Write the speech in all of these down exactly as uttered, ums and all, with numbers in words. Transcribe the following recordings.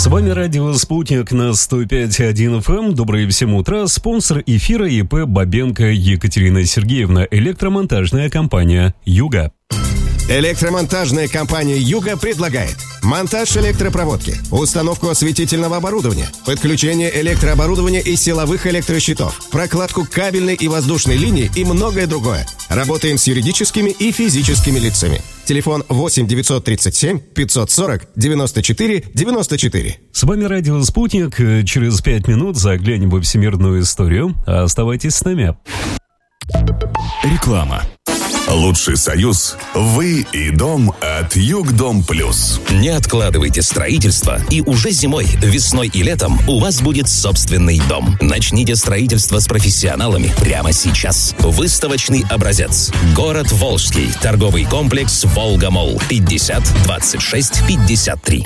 С вами радио «Спутник» на сто пять и один эф эм. Доброе всем утро. Спонсор эфира ИП Бабенко Екатерина Сергеевна. Электромонтажная компания «Юга». Электромонтажная компания «Юга» предлагает монтаж электропроводки, установку осветительного оборудования, подключение электрооборудования и силовых электрощитов, прокладку кабельной и воздушной линии и многое другое. Работаем с юридическими и физическими лицами. Телефон восемь девятьсот тридцать семь пятьсот сорок девяносто четыре девяносто четыре. С вами радио «Спутник». Через пять минут заглянем во всемирную историю. Оставайтесь с нами. Реклама. Лучший союз – вы и дом от Югдом Плюс. Не откладывайте строительство, и уже зимой, весной и летом у вас будет собственный дом. Начните строительство с профессионалами прямо сейчас. Выставочный образец. Город Волжский. Торговый комплекс «Волга-Молл». пятьдесят двадцать шесть пятьдесят три.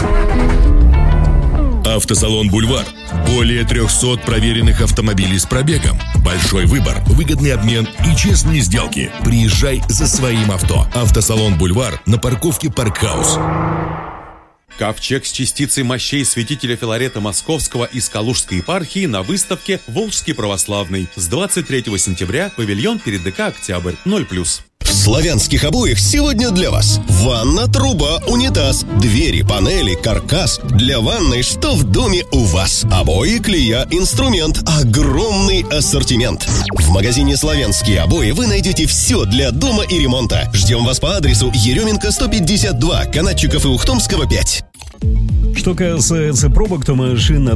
Автосалон «Бульвар». Более трехсот проверенных автомобилей с пробегом. Большой выбор, выгодный обмен и честные сделки. Приезжай за своим авто. Автосалон «Бульвар» на парковке «Паркхаус». Ковчег с частицей мощей святителя Филарета Московского из Калужской епархии на выставке «Волжский православный». С двадцать третьего сентября павильон перед ДК «Октябрь». ноль плюс. В славянских обоях сегодня для вас ванна, труба, унитаз, двери, панели, каркас. Для ванной что в доме у вас? Обои, клея, инструмент. Огромный ассортимент. В магазине «Славянские обои» вы найдете все для дома и ремонта. Ждем вас по адресу Еременко сто пятьдесят два, Канатчиков и Ухтомского пять. Что касается пробок, то машин